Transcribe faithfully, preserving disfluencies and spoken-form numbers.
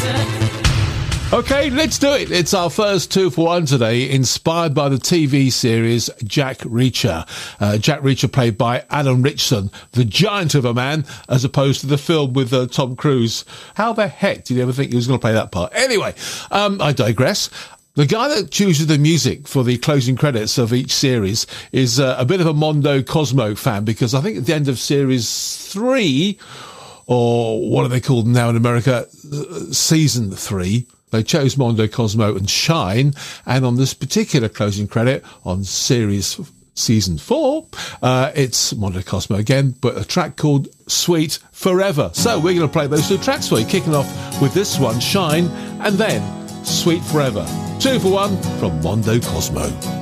Okay, let's do it. It's our first two for one today, inspired by the T V series Jack Reacher. Uh, Jack Reacher played by Alan Ritchson, the giant of a man, as opposed to the film with uh, Tom Cruise. How the heck did you ever think he was going to play that part? Anyway, um, I digress. The guy that chooses the music for the closing credits of each series is uh, a bit of a Mondo Cosmo fan, because I think at the end of series three, or what are they called now in America, uh, season three, they chose Mondo Cosmo and Shine, and on this particular closing credit on series season four, uh, it's Mondo Cosmo again, but a track called Sweet Forever. So we're going to play those two tracks for you, kicking off with this one, Shine, and then Sweet Forever. Two for one from Mondo Cosmo.